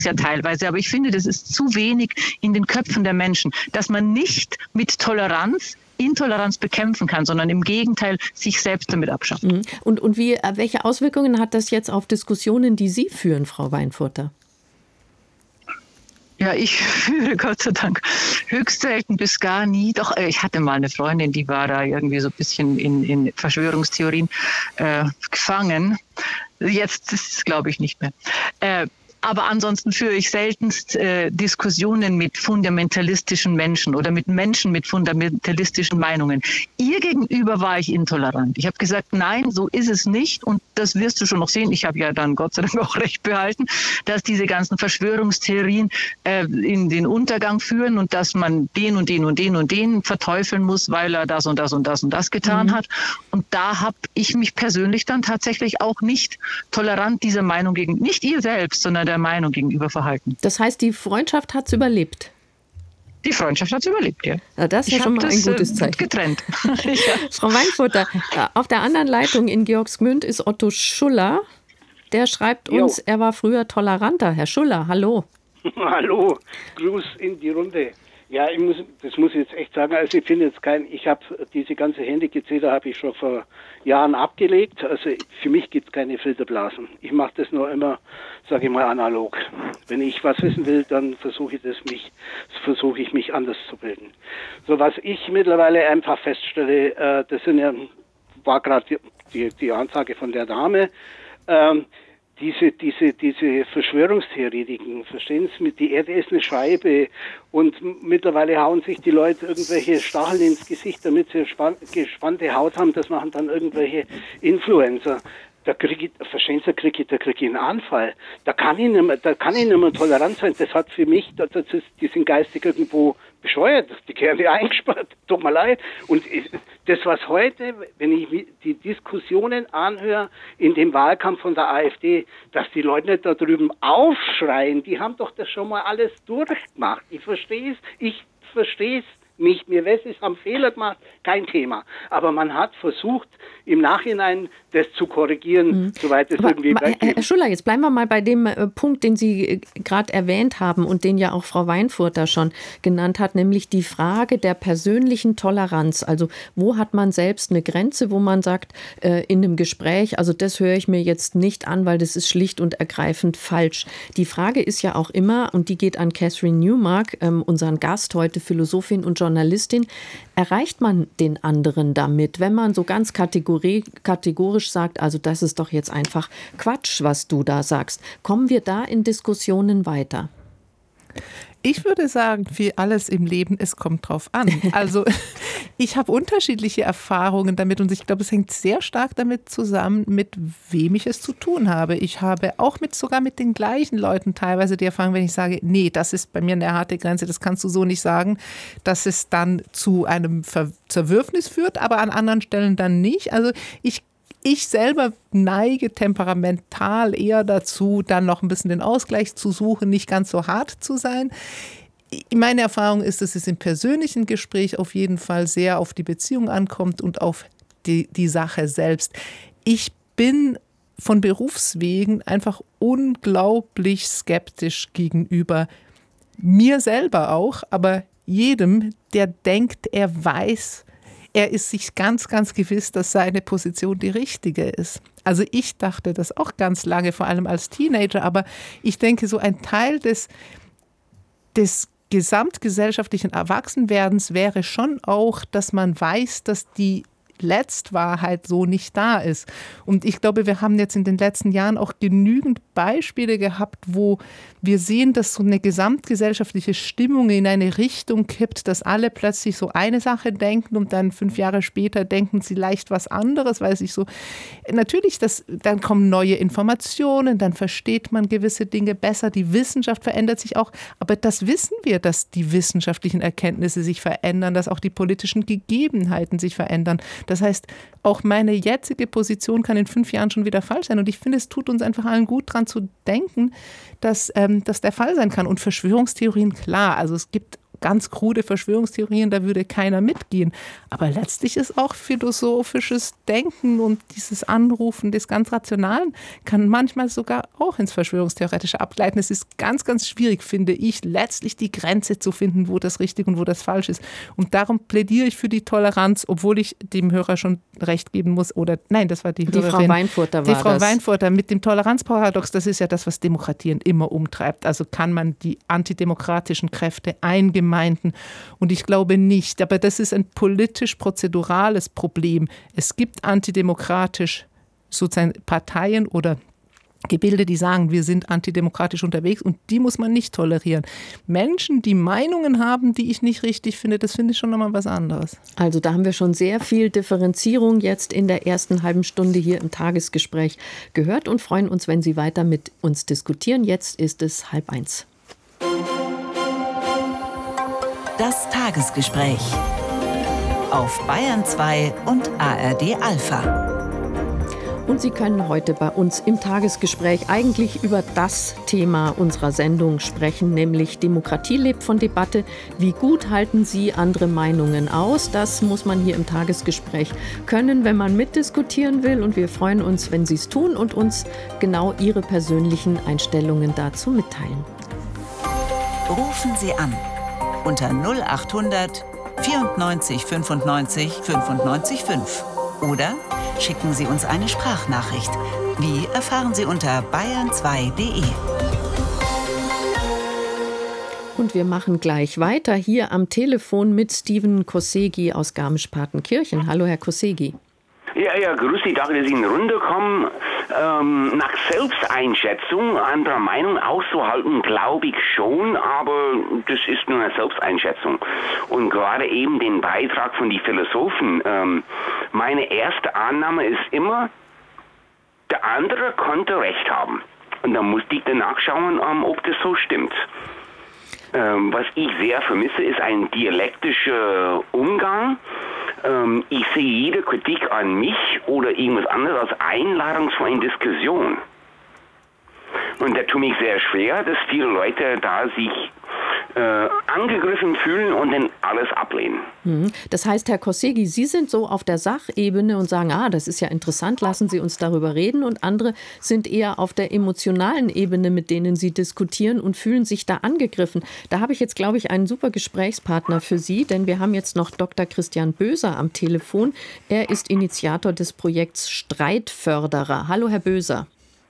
ja teilweise, aber ich finde, das ist zu wenig in den Köpfen der Menschen, dass man nicht mit Toleranz Intoleranz bekämpfen kann, sondern im Gegenteil sich selbst damit abschafft. Und welche Auswirkungen hat das jetzt auf Diskussionen, die Sie führen, Frau Weinfurter? Ja, ich führe Gott sei Dank höchst selten bis gar nie. Doch, ich hatte mal eine Freundin, die war da irgendwie so ein bisschen in Verschwörungstheorien gefangen. Jetzt ist es, glaube ich, nicht mehr. Aber ansonsten führe ich seltenst Diskussionen mit fundamentalistischen Menschen oder mit Menschen mit fundamentalistischen Meinungen. Ihr gegenüber war ich intolerant. Ich habe gesagt, nein, so ist es nicht. Und das wirst du schon noch sehen. Ich habe ja dann Gott sei Dank auch recht behalten, dass diese ganzen Verschwörungstheorien in den Untergang führen und dass man den und den und den und den verteufeln muss, weil er das und das und das und das getan hat. Und da habe ich mich persönlich dann tatsächlich auch nicht tolerant dieser Meinung gegen, nicht ihr selbst, sondern der Meinung gegenüber verhalten. Das heißt, die Freundschaft hat es überlebt? Die Freundschaft hat es überlebt, ja. Das ist ja schon mal ein gutes Zeichen. Getrennt. Ja. Frau Weinfurter, auf der anderen Leitung in Georgsgmünd ist Otto Schuller. Der schreibt uns, er war früher toleranter. Herr Schuller, hallo. Hallo, Gruß in die Runde. Ja, das muss ich jetzt echt sagen, also ich finde jetzt ich habe diese ganze Handygezähler habe ich schon vor Jahren abgelegt, also für mich gibt es keine Filterblasen. Ich mache das nur immer, sage ich mal, analog. Wenn ich was wissen will, dann versuche ich mich anders zu bilden. So, was ich mittlerweile einfach feststelle, das war gerade die Ansage von der Dame, diese Verschwörungstheoretiken, verstehen Sie, die Erde ist eine Scheibe und mittlerweile hauen sich die Leute irgendwelche Stacheln ins Gesicht, damit sie gespannte Haut haben, das machen dann irgendwelche Influencer. Da kriege ich einen Anfall. Da kann ich nicht mehr tolerant sein. Das hat für mich, die sind geistig irgendwo bescheuert. Die gehören ja eingesperrt. Tut mir leid. Und das, was heute, wenn ich die Diskussionen anhöre in dem Wahlkampf von der AfD, dass die Leute nicht da drüben aufschreien, die haben doch das schon mal alles durchgemacht. Ich verstehe es nicht. Mir weiß, sie haben Fehler gemacht, kein Thema. Aber man hat versucht, im Nachhinein das zu korrigieren, soweit es irgendwie geht. Herr Schuller, jetzt bleiben wir mal bei dem Punkt, den Sie gerade erwähnt haben und den ja auch Frau Weinfurter schon genannt hat, nämlich die Frage der persönlichen Toleranz. Also wo hat man selbst eine Grenze, wo man sagt, in einem Gespräch, also das höre ich mir jetzt nicht an, weil das ist schlicht und ergreifend falsch. Die Frage ist ja auch immer, und die geht an Catherine Newmark, unseren Gast heute, Philosophin und Journalistin, erreicht man den anderen damit, wenn man so ganz kategorisch sagt, also das ist doch jetzt einfach Quatsch, was du da sagst. Kommen wir da in Diskussionen weiter? Ich würde sagen, wie alles im Leben, es kommt drauf an. Also ich habe unterschiedliche Erfahrungen damit und ich glaube, es hängt sehr stark damit zusammen, mit wem ich es zu tun habe. Ich habe auch sogar mit den gleichen Leuten teilweise die Erfahrung, wenn ich sage, nee, das ist bei mir eine harte Grenze, das kannst du so nicht sagen, dass es dann zu einem Zerwürfnis führt, aber an anderen Stellen dann nicht. Also ich selber neige temperamental eher dazu, dann noch ein bisschen den Ausgleich zu suchen, nicht ganz so hart zu sein. Meine Erfahrung ist, dass es im persönlichen Gespräch auf jeden Fall sehr auf die Beziehung ankommt und auf die Sache selbst. Ich bin von Berufswegen einfach unglaublich skeptisch gegenüber mir selber auch, aber jedem, der denkt, er weiß, er ist sich ganz, ganz gewiss, dass seine Position die richtige ist. Also ich dachte das auch ganz lange, vor allem als Teenager, aber ich denke, so ein Teil des gesamtgesellschaftlichen Erwachsenwerdens wäre schon auch, dass man weiß, dass die Letztwahrheit so nicht da ist. Und ich glaube, wir haben jetzt in den letzten Jahren auch genügend Beispiele gehabt, wo wir sehen, dass so eine gesamtgesellschaftliche Stimmung in eine Richtung kippt, dass alle plötzlich so eine Sache denken und dann 5 Jahre später denken sie leicht was anderes, weil sich so, natürlich, dann kommen neue Informationen, dann versteht man gewisse Dinge besser, die Wissenschaft verändert sich auch, aber das wissen wir, dass die wissenschaftlichen Erkenntnisse sich verändern, dass auch die politischen Gegebenheiten sich verändern. Das heißt, auch meine jetzige Position kann in 5 Jahren schon wieder falsch sein. Und ich finde, es tut uns einfach allen gut, daran zu denken, dass das der Fall sein kann. Und Verschwörungstheorien, klar, also es gibt ganz krude Verschwörungstheorien, da würde keiner mitgehen. Aber letztlich ist auch philosophisches Denken und dieses Anrufen des ganz Rationalen kann manchmal sogar auch ins Verschwörungstheoretische abgleiten. Es ist ganz, ganz schwierig, finde ich, letztlich die Grenze zu finden, wo das richtig und wo das falsch ist. Und darum plädiere ich für die Toleranz, obwohl ich dem Hörer schon recht geben muss. Oder nein, das war die Hörerin. Die Frau Weinfurter war Die Frau Weinfurter mit dem Toleranzparadox, das ist ja das, was Demokratien immer umtreibt. Also kann man die antidemokratischen Kräfte eingemeinden. Und ich glaube nicht. Aber das ist ein politisch-prozedurales Problem. Es gibt antidemokratisch sozusagen Parteien oder Gebilde, die sagen, wir sind antidemokratisch unterwegs und die muss man nicht tolerieren. Menschen, die Meinungen haben, die ich nicht richtig finde, das finde ich schon nochmal was anderes. Also da haben wir schon sehr viel Differenzierung jetzt in der ersten halben Stunde hier im Tagesgespräch gehört und freuen uns, wenn Sie weiter mit uns diskutieren. Jetzt ist es 12:30. Das Tagesgespräch auf Bayern 2 und ARD Alpha. Und Sie können heute bei uns im Tagesgespräch eigentlich über das Thema unserer Sendung sprechen, nämlich Demokratie lebt von Debatte. Wie gut halten Sie andere Meinungen aus? Das muss man hier im Tagesgespräch können, wenn man mitdiskutieren will. Und wir freuen uns, wenn Sie es tun und uns genau Ihre persönlichen Einstellungen dazu mitteilen. Rufen Sie an unter 0800 94 95 95 5 oder schicken Sie uns eine Sprachnachricht. Wie erfahren Sie unter bayern2.de. Und wir machen gleich weiter hier am Telefon mit Steven Kosegi aus Garmisch-Partenkirchen. Hallo, Herr Kosegi. Ja, grüß dich, danke, dass Sie in die Runde kommen. Nach Selbsteinschätzung anderer Meinung auszuhalten, glaube ich schon, aber das ist nur eine Selbsteinschätzung. Und gerade eben den Beitrag von den Philosophen, meine erste Annahme ist immer, der andere konnte Recht haben. Und dann musste ich danach schauen, ob das so stimmt. Was ich sehr vermisse, ist ein dialektischer Umgang. Ich sehe jede Kritik an mich oder irgendwas anderes als Einladung zu einer Diskussion. Und da tut mich sehr schwer, dass viele Leute da sich angegriffen fühlen und dann alles ablehnen. Das heißt, Herr Kosegi, Sie sind so auf der Sachebene und sagen, das ist ja interessant, lassen Sie uns darüber reden. Und andere sind eher auf der emotionalen Ebene, mit denen Sie diskutieren und fühlen sich da angegriffen. Da habe ich jetzt, glaube ich, einen super Gesprächspartner für Sie, denn wir haben jetzt noch Dr. Christian Böser am Telefon. Er ist Initiator des Projekts Streitförderer. Hallo, Herr Böser.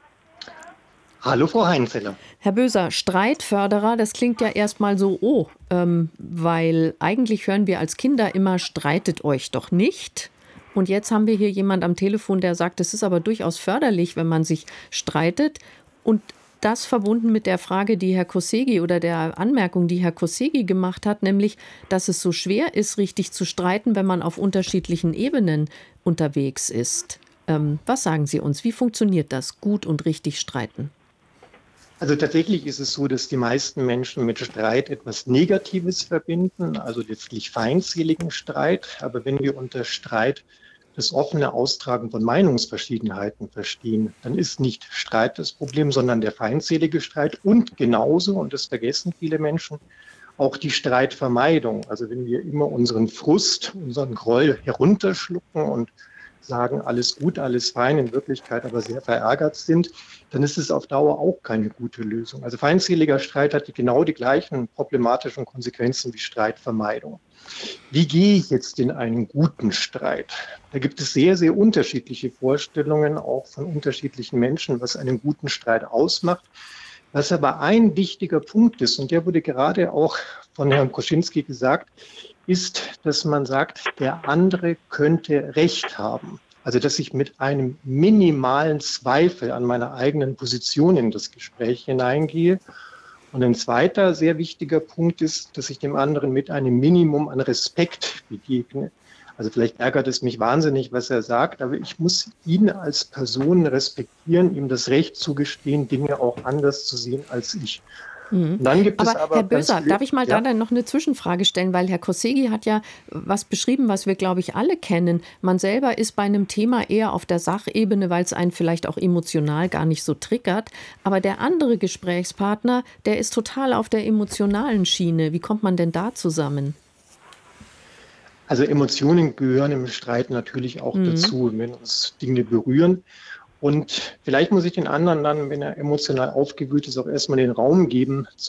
Hallo, Frau Heinzeller. Herr Böser, Streitförderer, das klingt ja erstmal so, weil eigentlich hören wir als Kinder immer, streitet euch doch nicht. Und jetzt haben wir hier jemand am Telefon, der sagt, es ist aber durchaus förderlich, wenn man sich streitet. Und das verbunden mit der Frage, die Herr Kosegi oder der Anmerkung, die Herr Kosegi gemacht hat, nämlich, dass es so schwer ist, richtig zu streiten, wenn man auf unterschiedlichen Ebenen unterwegs ist. Was sagen Sie uns? Wie funktioniert das, gut und richtig streiten? Also tatsächlich ist es so, dass die meisten Menschen mit Streit etwas Negatives verbinden, also letztlich feindseligen Streit. Aber wenn wir unter Streit das offene Austragen von Meinungsverschiedenheiten verstehen, dann ist nicht Streit das Problem, sondern der feindselige Streit und genauso, und das vergessen viele Menschen, auch die Streitvermeidung. Also wenn wir immer unseren Frust, unseren Groll herunterschlucken und sagen, alles gut, alles fein, in Wirklichkeit aber sehr verärgert sind, dann ist es auf Dauer auch keine gute Lösung. Also feindseliger Streit hat genau die gleichen problematischen Konsequenzen wie Streitvermeidung. Wie gehe ich jetzt in einen guten Streit? Da gibt es sehr, sehr unterschiedliche Vorstellungen, auch von unterschiedlichen Menschen, was einen guten Streit ausmacht. Was aber ein wichtiger Punkt ist, und der wurde gerade auch von Herrn Koschinski gesagt, ist, dass man sagt, der andere könnte Recht haben. Also dass ich mit einem minimalen Zweifel an meiner eigenen Position in das Gespräch hineingehe. Und ein zweiter sehr wichtiger Punkt ist, dass ich dem anderen mit einem Minimum an Respekt begegne. Also vielleicht ärgert es mich wahnsinnig, was er sagt, aber ich muss ihn als Person respektieren, ihm das Recht zugestehen, Dinge auch anders zu sehen als ich. Dann gibt es aber Herr Böser, darf ich mal ja? da dann noch eine Zwischenfrage stellen, weil Herr Kosegi hat ja was beschrieben, was wir, glaube ich, alle kennen. Man selber ist bei einem Thema eher auf der Sachebene, weil es einen vielleicht auch emotional gar nicht so triggert. Aber der andere Gesprächspartner, der ist total auf der emotionalen Schiene. Wie kommt man denn da zusammen? Also Emotionen gehören im Streit natürlich auch dazu, wenn uns Dinge berühren. Und vielleicht muss ich den anderen dann, wenn er emotional aufgewühlt ist, auch erstmal den Raum geben,